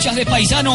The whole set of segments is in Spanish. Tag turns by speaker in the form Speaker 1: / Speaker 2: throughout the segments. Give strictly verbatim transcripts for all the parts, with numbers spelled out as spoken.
Speaker 1: de paisano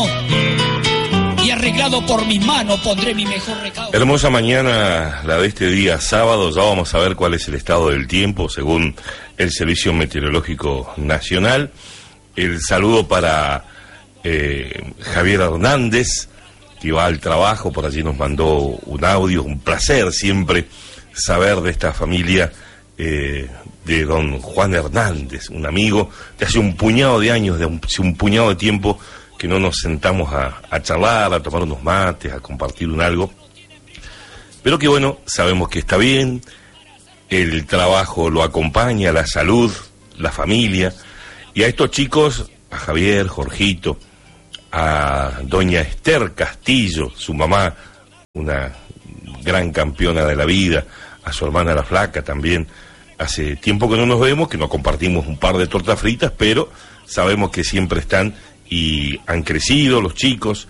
Speaker 1: y arreglado por mis manos pondré mi mejor recaudo.
Speaker 2: Hermosa mañana la de este día sábado. Ya vamos a ver cuál es el estado del tiempo según el Servicio Meteorológico Nacional. El saludo para eh, Javier Hernández, que va al trabajo, por allí nos mandó un audio. Un placer siempre saber de esta familia eh, de don Juan Hernández, un amigo de hace un puñado de años, de un, hace un puñado de tiempo que no nos sentamos a, a charlar, a tomar unos mates, a compartir un algo, pero que bueno, sabemos que está bien, el trabajo lo acompaña, la salud, la familia, y a estos chicos, a Javier, Jorgito, a doña Esther Castillo, su mamá, una gran campeona de la vida, a su hermana la Flaca también, hace tiempo que no nos vemos, que no compartimos un par de tortas fritas, pero sabemos que siempre están y han crecido los chicos,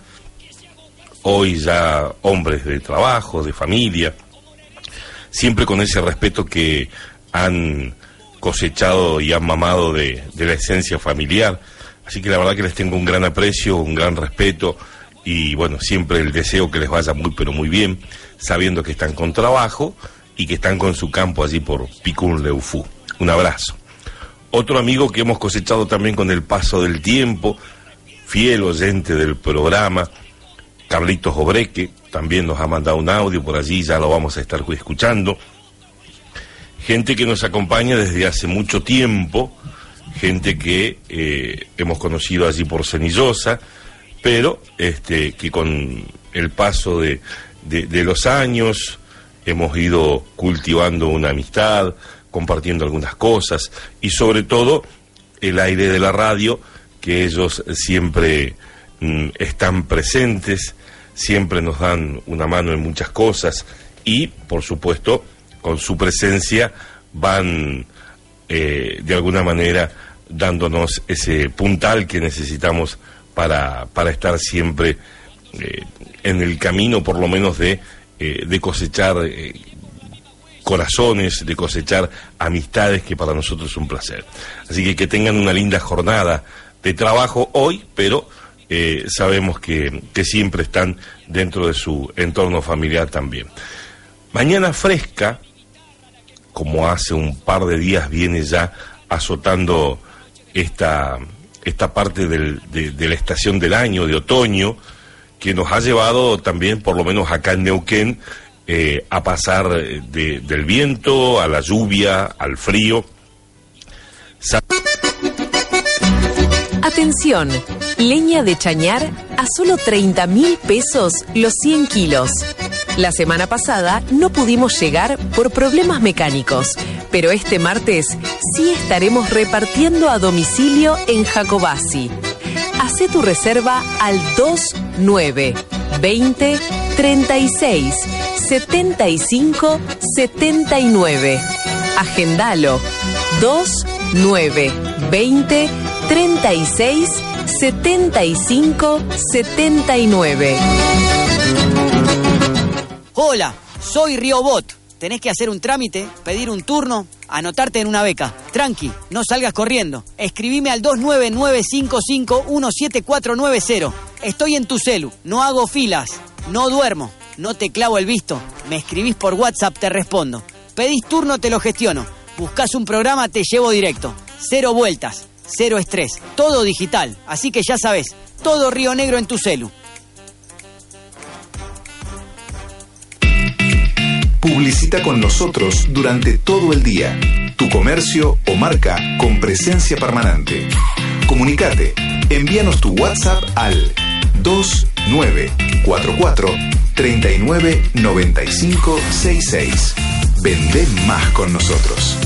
Speaker 2: hoy ya hombres de trabajo, de familia, siempre con ese respeto que han cosechado y han mamado de, de la esencia familiar. Así que la verdad que les tengo un gran aprecio, un gran respeto y bueno, siempre el deseo que les vaya muy pero muy bien, sabiendo que están con trabajo y que están con su campo allí por Picún Leufú. Un abrazo. Otro amigo que hemos cosechado también con el paso del tiempo, fiel oyente del programa, Carlitos Obreque, también nos ha mandado un audio por allí, ya lo vamos a estar escuchando. Gente que nos acompaña desde hace mucho tiempo, gente que eh, hemos conocido allí por Cenillosa, pero este, que con el paso de, de, de los años hemos ido cultivando una amistad, compartiendo algunas cosas y sobre todo el aire de la radio, que ellos siempre mm, están presentes, siempre nos dan una mano en muchas cosas y, por supuesto, con su presencia van eh, de alguna manera dándonos ese puntal que necesitamos para, para estar siempre eh, en el camino, por lo menos de, eh, de cosechar eh, corazones, de cosechar amistades, que para nosotros es un placer. Así que que tengan una linda jornada de trabajo hoy, pero eh, sabemos que, que siempre están dentro de su entorno familiar también. Mañana fresca, como hace un par de días viene ya azotando esta, esta parte del, de, de la estación del año, de otoño, que nos ha llevado también, por lo menos acá en Neuquén, eh, a pasar de, del viento, a la lluvia, al frío. Sa-
Speaker 3: Atención, leña de chañar a solo treinta mil pesos los cien kilos. La semana pasada no pudimos llegar por problemas mecánicos, pero este martes sí estaremos repartiendo a domicilio en Jacobasi. Hacé tu reserva al dos nueve veinte treinta y seis setenta y cinco setenta y nueve. Agendalo. dos nueve veinte treinta y seis setenta y cinco setenta y nueve.
Speaker 1: Hola, soy Riobot. Tenés que hacer un trámite, pedir un turno, anotarte en una beca. Tranqui, no salgas corriendo. Escribime al dos nueve nueve cinco cinco uno siete cuatro nueve cero. Estoy en tu celu, no hago filas, no duermo, no te clavo el visto. Me escribís por WhatsApp, te respondo. Pedís turno, te lo gestiono. Buscás un programa, te llevo directo. Cero vueltas, cero estrés, todo digital. Así que ya sabés, todo Río Negro en tu celu.
Speaker 4: Publicita con nosotros durante todo el día. Tu comercio o marca con presencia permanente. Comunicate. Envíanos tu WhatsApp al dos nueve cuatro cuatro tres nueve nueve cinco seis seis. Vende más con nosotros.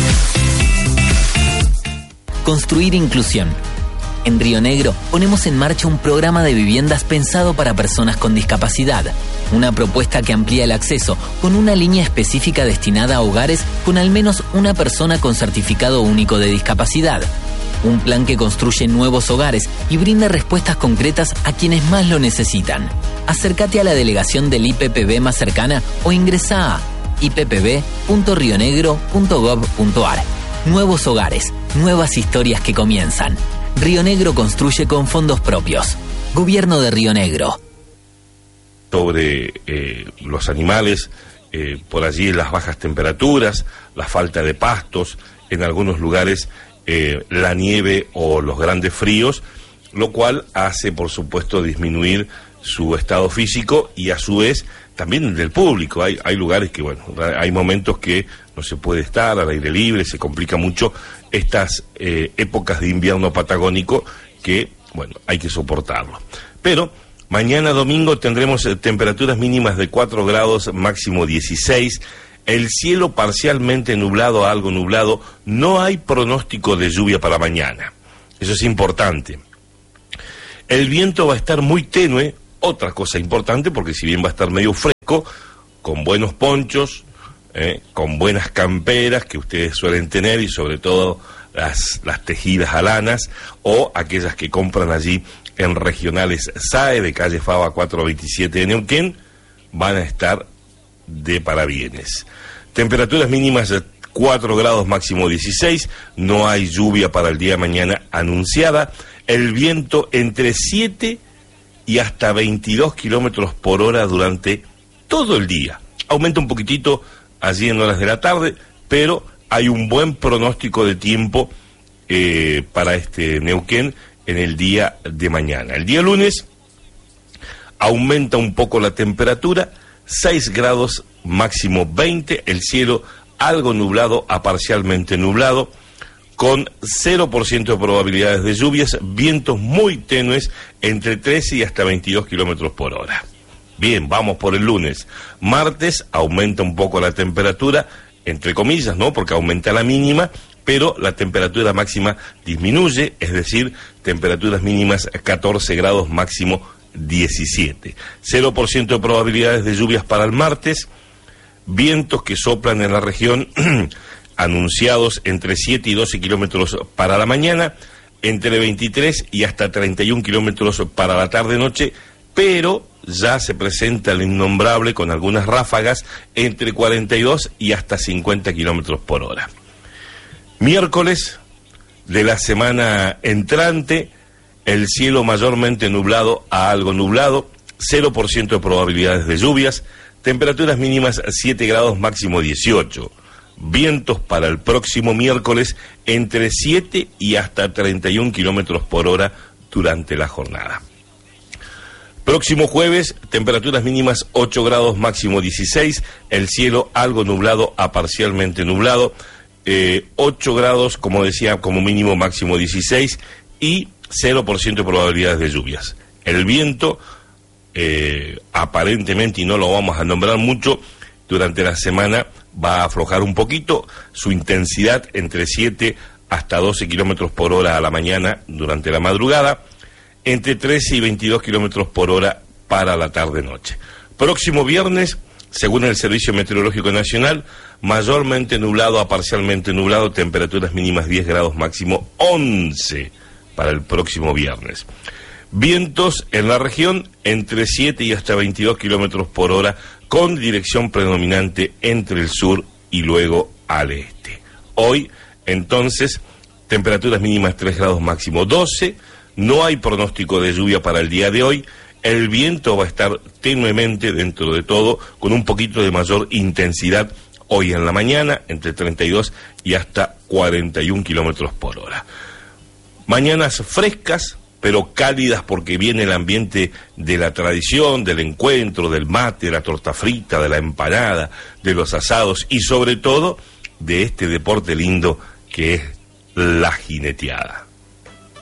Speaker 5: Construir inclusión. En Río Negro ponemos en marcha un programa de viviendas pensado para personas con discapacidad. Una propuesta que amplía el acceso con una línea específica destinada a hogares con al menos una persona con certificado único de discapacidad. Un plan que construye nuevos hogares y brinda respuestas concretas a quienes más lo necesitan. Acércate a la delegación del I P P B más cercana o ingresa a i p p b punto rionegro punto gov punto a r. Nuevos hogares, nuevas historias que comienzan. Río Negro construye con fondos propios. Gobierno de Río Negro.
Speaker 2: Sobre eh, los animales, eh, por allí las bajas temperaturas, la falta de pastos, en algunos lugares eh, la nieve o los grandes fríos, lo cual hace, por supuesto, disminuir su estado físico y a su vez también el del público. Hay, hay lugares que, bueno, hay momentos que no se puede estar al aire libre, se complica mucho estas eh, épocas de invierno patagónico que, bueno, hay que soportarlo. Pero mañana domingo tendremos eh, temperaturas mínimas de cuatro grados, máximo dieciséis, el cielo parcialmente nublado a algo nublado, no hay pronóstico de lluvia para mañana, eso es importante. El viento va a estar muy tenue, otra cosa importante, porque si bien va a estar medio fresco, con buenos ponchos, eh, con buenas camperas que ustedes suelen tener y sobre todo las, las tejidas alanas o aquellas que compran allí en regionales S A E de calle Fava cuatrocientos veintisiete de Neuquén, van a estar de parabienes. Temperaturas mínimas de cuatro grados, máximo dieciséis, no hay lluvia para el día de mañana anunciada, el viento entre siete y hasta veintidós kilómetros por hora durante todo el día. Aumenta un poquitito allí en horas de la tarde, pero hay un buen pronóstico de tiempo eh, para este Neuquén en el día de mañana. El día lunes aumenta un poco la temperatura, seis grados, máximo veinte, el cielo algo nublado a parcialmente nublado, con cero por ciento de probabilidades de lluvias, vientos muy tenues entre trece y hasta veintidós kilómetros por hora. Bien, vamos por el lunes. Martes aumenta un poco la temperatura, entre comillas, ¿no? Porque aumenta la mínima, pero la temperatura máxima disminuye, es decir, temperaturas mínimas catorce grados, máximo diecisiete. cero por ciento de probabilidades de lluvias para el martes, vientos que soplan en la región anunciados entre siete y doce kilómetros para la mañana, entre veintitrés y hasta treinta y un kilómetros para la tarde-noche, pero ya se presenta el innombrable con algunas ráfagas entre cuarenta y dos y hasta cincuenta kilómetros por hora. Miércoles de la semana entrante, el cielo mayormente nublado a algo nublado, cero por ciento de probabilidades de lluvias, temperaturas mínimas siete grados, máximo dieciocho. Vientos para el próximo miércoles entre siete y hasta treinta y un kilómetros por hora durante la jornada. Próximo jueves, temperaturas mínimas ocho grados, máximo dieciséis, el cielo algo nublado a parcialmente nublado, eh, ocho grados, como decía, como mínimo, máximo dieciséis y cero por ciento de probabilidades de lluvias. El viento, eh, aparentemente, y no lo vamos a nombrar mucho, durante la semana va a aflojar un poquito, su intensidad entre siete hasta doce kilómetros por hora a la mañana durante la madrugada, entre trece y veintidós kilómetros por hora para la tarde-noche. Próximo viernes, según el Servicio Meteorológico Nacional, mayormente nublado a parcialmente nublado, temperaturas mínimas diez grados, máximo once para el próximo viernes. Vientos en la región entre siete y hasta veintidós kilómetros por hora, con dirección predominante entre el sur y luego al este. Hoy, entonces, temperaturas mínimas tres grados, máximo doce, no hay pronóstico de lluvia para el día de hoy, el viento va a estar tenuemente dentro de todo, con un poquito de mayor intensidad hoy en la mañana, entre treinta y dos y hasta cuarenta y un kilómetros por hora. Mañanas frescas, pero cálidas porque viene el ambiente de la tradición, del encuentro, del mate, de la torta frita, de la empanada, de los asados y sobre todo de este deporte lindo que es la jineteada.